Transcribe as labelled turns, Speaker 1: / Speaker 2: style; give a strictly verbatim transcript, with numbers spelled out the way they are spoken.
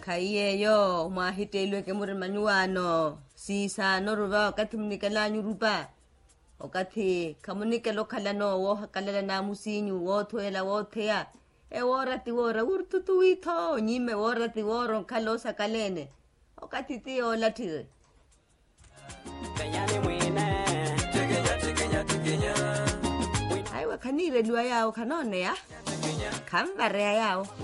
Speaker 1: Kaiye yo mwahitelwe ke muri manyuano sisa no ruba kati mnikala nyurupa okati kamunike lokala no wo hakala na musinyu wo thoela wo thea e wora ti wora urtutu witho nyime wora ti woro kalosa kalene okati ti ola ti
Speaker 2: Kanyani mwine Tigenya tigenya tigenya
Speaker 1: aiwa kanire luwa yao kanone ya kambare yao